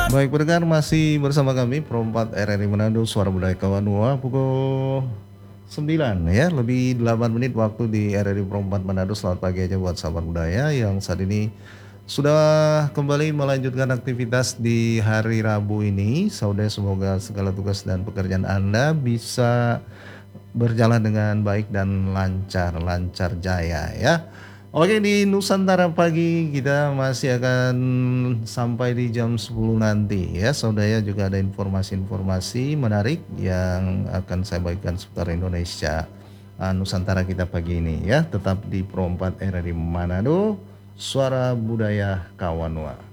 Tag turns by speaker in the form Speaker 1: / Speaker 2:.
Speaker 1: Baik pendengar, masih bersama kami Pro 4 RRI Manado, Suara Budaya Kawanua, pukul 9 ya, lebih 8 menit waktu di RRI Pro 4 Manado. Selamat pagi aja buat sahabat budaya yang saat ini sudah kembali melanjutkan aktivitas di hari Rabu ini. Saudara, semoga segala tugas dan pekerjaan Anda bisa berjalan dengan baik dan lancar jaya ya. Oke, di Nusantara Pagi kita masih akan sampai di jam 10 nanti ya. Saudara, juga ada informasi-informasi menarik yang akan saya bagikan seputar Indonesia, Nusantara kita pagi ini ya. Tetap di Pro 4 RRI Manado, Suara Budaya Kawanua.